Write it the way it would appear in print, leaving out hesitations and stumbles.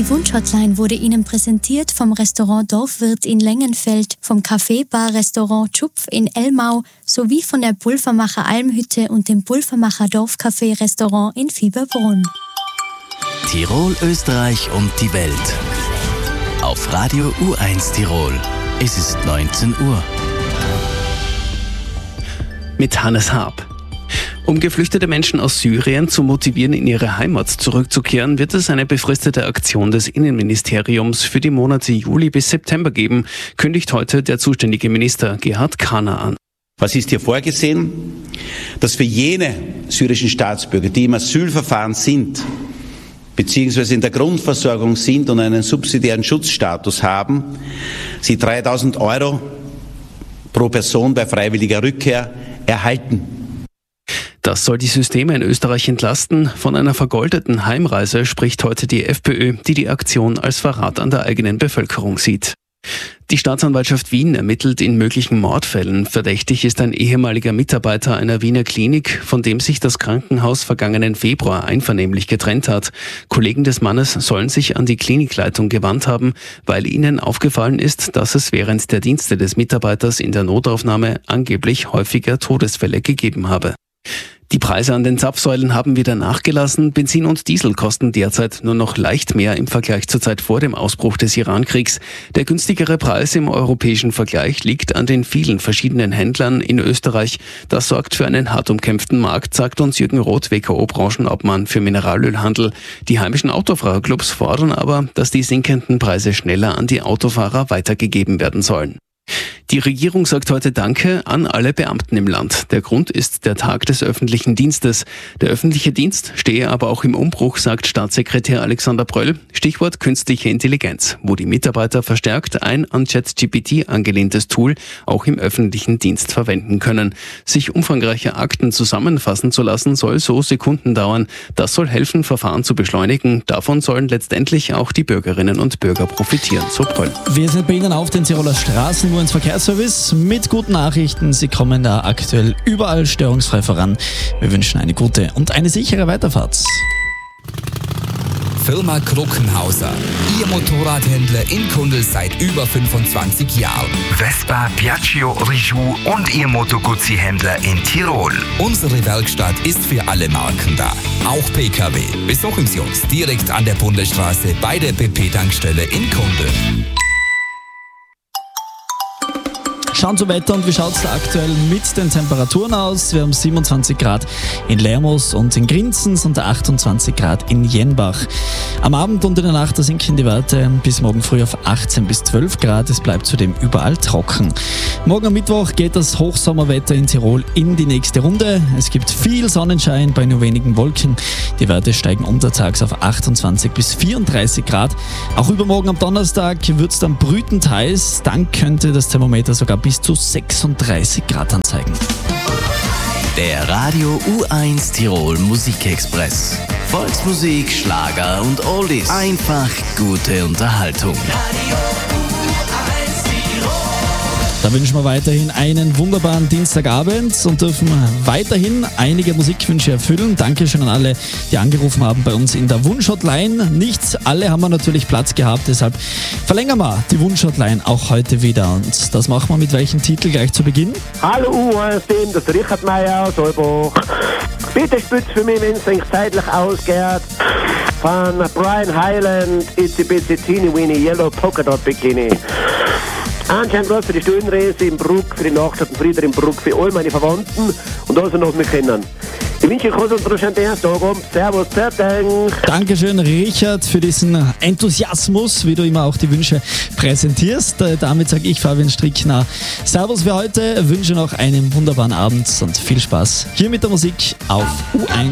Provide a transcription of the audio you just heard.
Die Wunschhotline wurde Ihnen präsentiert vom Restaurant Dorfwirt in Lengenfeld, vom Café-Bar-Restaurant Tschupf in Elmau sowie von der Pulvermacher Almhütte und dem Pulvermacher Dorfcafé-Restaurant in Fieberbrunn. Tirol, Österreich und die Welt. Auf Radio U1 Tirol. Es ist 19 Uhr. Mit Hannes Haab. Um geflüchtete Menschen aus Syrien zu motivieren, in ihre Heimat zurückzukehren, wird es eine befristete Aktion des Innenministeriums für die Monate Juli bis September geben, kündigt heute der zuständige Minister Gerhard Kahner an. Was ist hier vorgesehen? Dass für jene syrischen Staatsbürger, die im Asylverfahren sind, beziehungsweise in der Grundversorgung sind und einen subsidiären Schutzstatus haben, sie 3.000 € pro Person bei freiwilliger Rückkehr erhalten. Das soll die Systeme in Österreich entlasten. Von einer vergoldeten Heimreise spricht heute die FPÖ, die die Aktion als Verrat an der eigenen Bevölkerung sieht. Die Staatsanwaltschaft Wien ermittelt in möglichen Mordfällen. Verdächtig ist ein ehemaliger Mitarbeiter einer Wiener Klinik, von dem sich das Krankenhaus vergangenen Februar einvernehmlich getrennt hat. Kollegen des Mannes sollen sich an die Klinikleitung gewandt haben, weil ihnen aufgefallen ist, dass es während der Dienste des Mitarbeiters in der Notaufnahme angeblich häufiger Todesfälle gegeben habe. Die Preise an den Zapfsäulen haben wieder nachgelassen. Benzin und Diesel kosten derzeit nur noch leicht mehr im Vergleich zur Zeit vor dem Ausbruch des Irankriegs. Der günstigere Preis im europäischen Vergleich liegt an den vielen verschiedenen Händlern in Österreich. Das sorgt für einen hart umkämpften Markt, sagt uns Jürgen Roth, WKO-Branchenobmann für Mineralölhandel. Die heimischen Autofahrerclubs fordern aber, dass die sinkenden Preise schneller an die Autofahrer weitergegeben werden sollen. Die Regierung sagt heute Danke an alle Beamten im Land. Der Grund ist der Tag des öffentlichen Dienstes. Der öffentliche Dienst stehe aber auch im Umbruch, sagt Staatssekretär Alexander Bröll. Stichwort künstliche Intelligenz, wo die Mitarbeiter verstärkt ein an ChatGPT angelehntes Tool auch im öffentlichen Dienst verwenden können. Sich umfangreiche Akten zusammenfassen zu lassen, soll so Sekunden dauern. Das soll helfen, Verfahren zu beschleunigen. Davon sollen letztendlich auch die Bürgerinnen und Bürger profitieren, so Bröll. Wir sind bei Ihnen auf den Tiroler Straßen, ins Verkehrsservice mit guten Nachrichten. Sie kommen da aktuell überall störungsfrei voran. Wir wünschen eine gute und eine sichere Weiterfahrt. Firma Kruckenhauser. Ihr Motorradhändler in Kundl seit über 25 Jahren. Vespa, Piaggio, Rijou und Ihr Moto Guzzi-Händler in Tirol. Unsere Werkstatt ist für alle Marken da. Auch PKW. Besuchen Sie uns direkt an der Bundesstraße bei der BP-Tankstelle in Kundl. Schauen zum Wetter und wie schaut es aktuell mit den Temperaturen aus? Wir haben 27 Grad in Lermoos und in Grinzens und 28 Grad in Jenbach. Am Abend und in der Nacht sinken die Werte bis morgen früh auf 18 bis 12 Grad. Es bleibt zudem überall trocken. Morgen am Mittwoch geht das Hochsommerwetter in Tirol in die nächste Runde. Es gibt viel Sonnenschein bei nur wenigen Wolken. Die Werte steigen untertags auf 28 bis 34 Grad. Auch übermorgen am Donnerstag wird es dann brütend heiß. Dann könnte das Thermometer sogar bis zu 36 Grad anzeigen. Der Radio U1 Tirol Musikexpress. Volksmusik, Schlager und Oldies. Einfach gute Unterhaltung. Da wünschen wir weiterhin einen wunderbaren Dienstagabend und dürfen weiterhin einige Musikwünsche erfüllen. Dankeschön an alle, die angerufen haben bei uns in der Wunschhotline. Nicht alle haben wir natürlich Platz gehabt, deshalb verlängern wir die Wunschhotline auch heute wieder. Und das machen wir mit welchem Titel gleich zu Beginn? Hallo U1-Team, das ist Richard Meyer aus Olbach. Bitte spitz für mich, wenn es sich zeitlich ausgeht. Von Brian Hyland, Itsy Bitsy Teeny Weeny Yellow Polka Dot Bikini. Anscheinend gerade für die Stundenreise im Bruck, für die Nachtschatten Frieder im Bruck, für all meine Verwandten und also noch mich kennen. Ich wünsche euch einen schönen Tag und Servus, Zerdenk. Dankeschön, Richard, für diesen Enthusiasmus, wie du immer auch die Wünsche präsentierst. Damit sage ich, Fabian Strickner, Servus für heute, wünsche noch einen wunderbaren Abend und viel Spaß hier mit der Musik auf U1.